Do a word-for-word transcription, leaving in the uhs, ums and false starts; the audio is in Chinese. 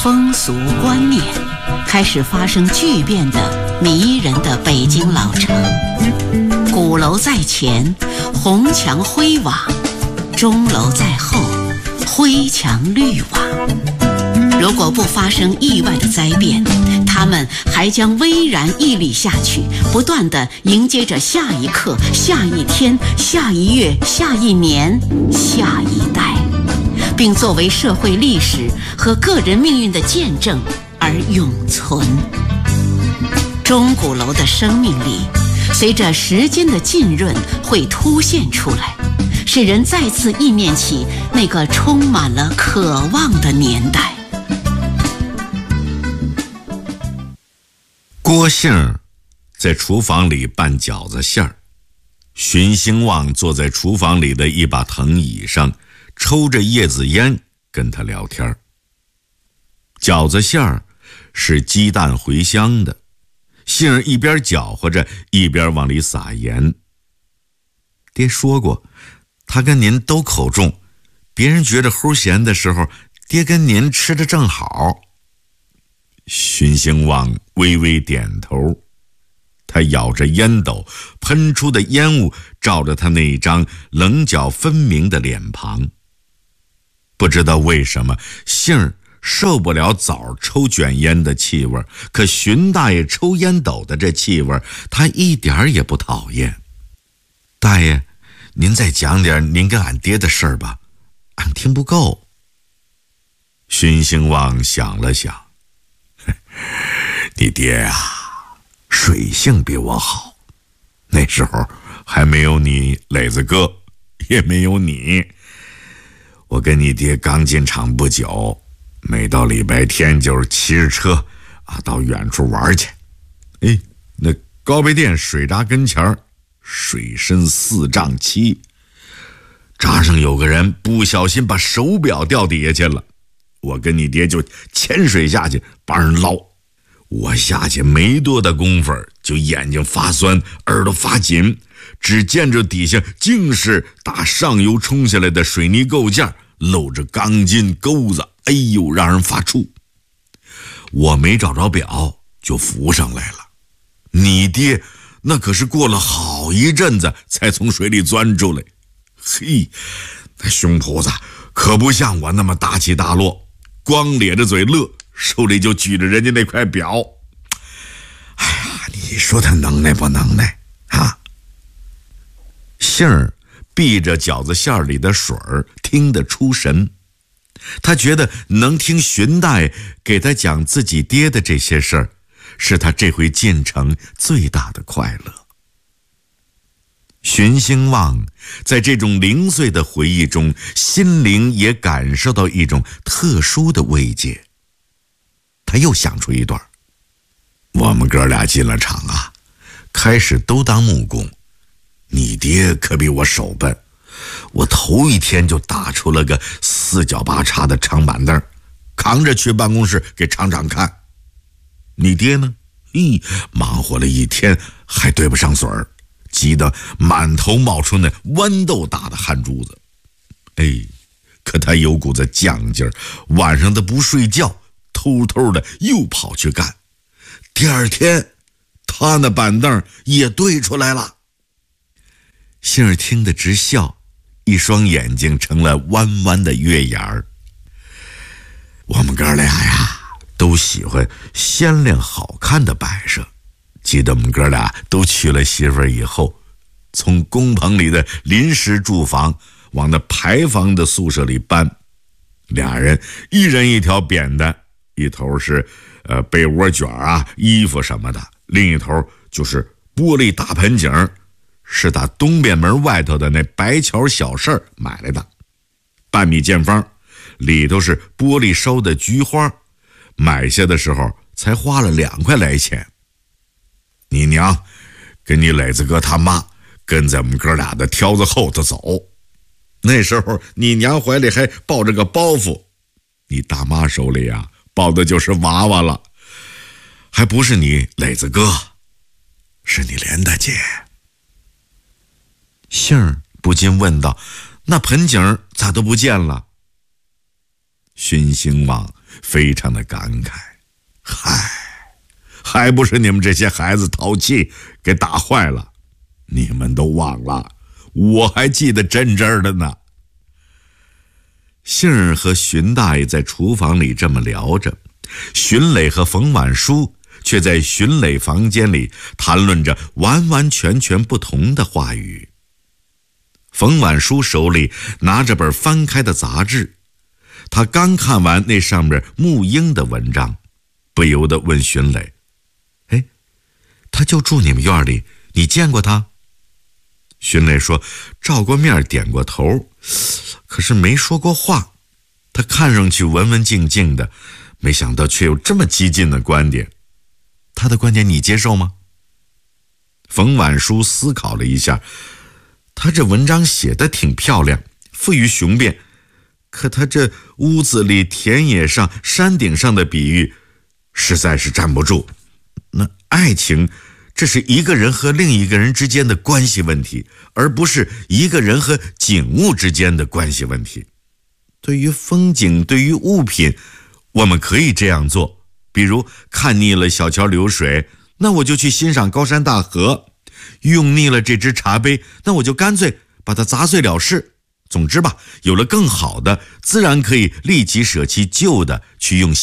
风俗观念开始发生巨变的迷人的北京老城，鼓楼在前，红墙灰瓦；钟楼在后，灰墙绿瓦。如果不发生意外的灾变，他们还将巍然屹立下去，不断地迎接着下一刻、下一天、下一月、下一年、下一代，并作为社会历史和个人命运的见证而永存。钟鼓楼的生命力随着时间的浸润会凸现出来，使人再次忆念起那个充满了渴望的年代。 郭姓在厨房里拌饺子馅儿，荀兴旺坐在厨房里的一把藤椅上，抽着叶子烟跟他聊天。饺子馅儿是鸡蛋茴香的，杏儿一边搅和着一边往里撒盐。爹说过，他跟您都口重，别人觉着齁咸的时候，爹跟您吃得正好。荀兴旺微微点头，他咬着烟斗，喷出的烟雾照着他那张棱角分明的脸庞。不知道为什么，杏儿受不了枣抽卷烟的气味，可荀大爷抽烟斗的这气味，他一点也不讨厌。大爷，您再讲点您跟俺爹的事儿吧，俺听不够。荀兴旺想了想，你爹啊，水性比我好，那时候还没有你磊子哥，也没有你。我跟你爹刚进厂不久，每到礼拜天就是骑着车啊到远处玩去。哎，那高碑店水闸跟前儿，水深四丈七，闸上有个人不小心把手表掉底下去了，我跟你爹就潜水下去帮人捞。我下去没多大功夫，就眼睛发酸，耳朵发紧，只见着底下竟是打上游冲下来的水泥构件，露着钢筋钩子，哎呦，让人发怵。我没找着表就浮上来了，你爹那可是过了好一阵子才从水里钻出来。嘿，那熊菩萨可不像我那么大起大落，光咧着嘴乐，手里就举着人家那块表。哎呀，你说他能耐不能耐啊？杏儿闭着饺子馅里的水儿，听得出神。他觉得能听荀大爷给他讲自己爹的这些事儿，是他这回进城最大的快乐。荀兴旺在这种零碎的回忆中，心灵也感受到一种特殊的慰藉。他又想出一段，我们哥俩进了厂啊，开始都当木工，你爹可比我手笨，我头一天就打出了个四脚八叉的长板凳，扛着去办公室给厂长看。你爹呢，咦，忙活了一天还对不上嘴儿，急得满头冒出那豌豆大的汗珠子。哎，可他有股子犟劲儿，晚上他不睡觉，偷偷的又跑去干。第二天他那板凳也对出来了。杏儿听得直笑，一双眼睛成了弯弯的月牙儿。我们哥俩呀，都喜欢鲜亮好看的摆设。记得我们哥俩都娶了媳妇儿以后，从工棚里的临时住房往那排房的宿舍里搬，俩人一人一条扁担，一头是呃被窝卷啊、衣服什么的，另一头就是玻璃大盆景，是打东便门外头的那白桥小事儿买来的。半米见方，里头是玻璃烧的菊花，买下的时候才花了两块来钱。你娘跟你磊子哥他妈跟在我们哥俩的挑子后头走，那时候你娘怀里还抱着个包袱，你大妈手里啊抱的就是娃娃了，还不是你磊子哥，是你连大姐。杏儿不禁问道，那盆景咋都不见了？ 荀兴旺非常的感慨，嗨，还不是你们这些孩子淘气给打坏了，你们都忘了，我还记得真真的呢。杏儿和荀大爷在厨房里这么聊着，荀磊和冯婉书却在荀磊房间里谈论着完完全全不同的话语。冯婉书手里拿着本翻开的杂志，他刚看完那上面沐英的文章，不由得问荀磊：哎，他就住你们院里，你见过他？荀磊说：照过面，点过头，可是没说过话。他看上去文文静静的，没想到却有这么激进的观点。他的观点你接受吗？冯婉书思考了一下，他这文章写得挺漂亮，富于雄辩，可他这屋子里、田野上、山顶上的比喻实在是站不住。那爱情，这是一个人和另一个人之间的关系问题，而不是一个人和景物之间的关系问题。对于风景，对于物品，我们可以这样做，比如看腻了小桥流水，那我就去欣赏高山大河；用腻了这只茶杯，那我就干脆把它砸碎了事。总之吧，有了更好的，自然可以立即舍弃旧的，去用